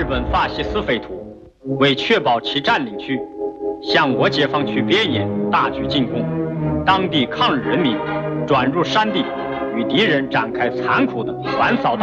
本法西斯匪徒为确保其占领区，向我解放区边沿大举进攻，当地抗日人民转入山地，与敌人展开残酷的环扫